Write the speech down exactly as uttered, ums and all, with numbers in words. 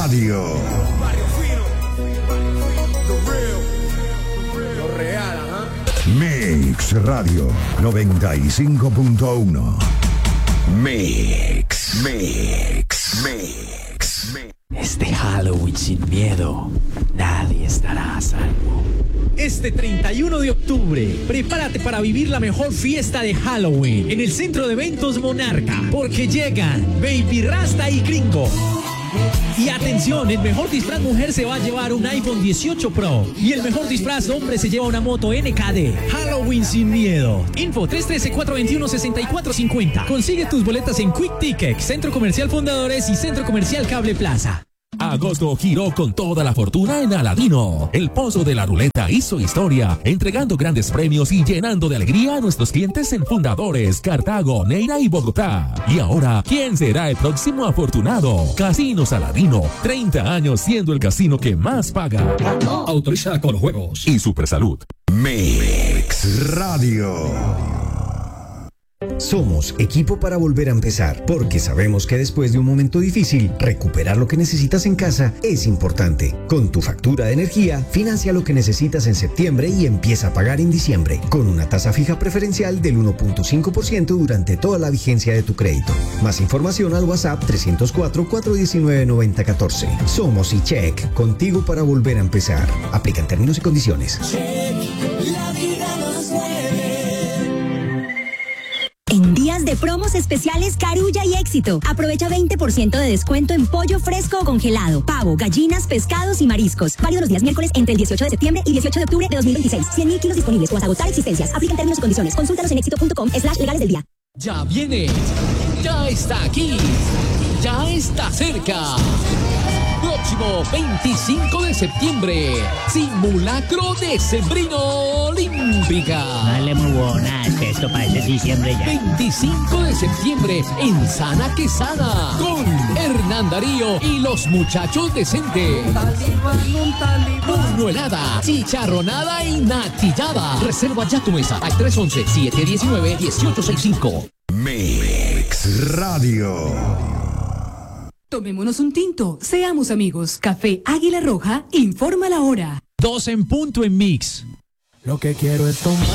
Radio. Barrio fino. The real. Lo real, ajá. Mix Radio noventa y cinco punto uno. Mix, Mix, Mix, Mix. Este Halloween sin miedo, nadie estará a salvo. Este treinta y uno de octubre, prepárate para vivir la mejor fiesta de Halloween en el Centro de Eventos Monarca, porque llegan Baby Rasta y Gringo. Y atención, el mejor disfraz mujer se va a llevar un iPhone dieciocho Pro y el mejor disfraz hombre se lleva una moto N K D. Halloween sin miedo. Info tres uno tres, cuatro dos uno, seis cuatro cinco cero. Consigue tus boletas en Quick Ticket, Centro Comercial Fundadores y Centro Comercial Cable Plaza. Agosto giró con toda la fortuna en Aladino. El Pozo de la Ruleta hizo historia, entregando grandes premios y llenando de alegría a nuestros clientes en Fundadores, Cartago, Neira y Bogotá. Y ahora, ¿quién será el próximo afortunado? Casinos Aladino, treinta años siendo el casino que más paga. Autoriza con juegos y Supersalud. Mix Radio. Somos equipo para volver a empezar, porque sabemos que después de un momento difícil, recuperar lo que necesitas en casa es importante. Con tu factura de energía, financia lo que necesitas en septiembre y empieza a pagar en diciembre, con una tasa fija preferencial del uno punto cinco por ciento durante toda la vigencia de tu crédito. Más información al WhatsApp trescientos cuatro, cuatrocientos diecinueve, noventa catorce. Somos eCheck, contigo para volver a empezar. Aplican términos y condiciones. Check, la vida nos mueve. En días de promos especiales Carulla y Éxito. Aprovecha veinte por ciento de descuento en pollo fresco o congelado, pavo, gallinas, pescados y mariscos. Válido los días miércoles entre el dieciocho de septiembre y dieciocho de octubre de dos mil veintiséis. cien mil kilos disponibles o hasta agotar existencias. Aplican términos y condiciones. Consúltalos en éxito punto com slash legales del día. Ya viene, ya está aquí, ya está cerca. Próximo veinticinco de septiembre, simulacro decembrino olímpica. Dale muy buena, esto parece diciembre ya. veinticinco de septiembre en Sana Quesada, con Hernán Darío y los muchachos decentes. Buñuelada, chicharronada y natillada. Reserva ya tu mesa al tres once, siete diecinueve, dieciocho sesenta y cinco. Mix Radio. Tomémonos un tinto, seamos amigos. Café Águila Roja informa la hora. Dos en punto en Mix. Lo que quiero es tomar.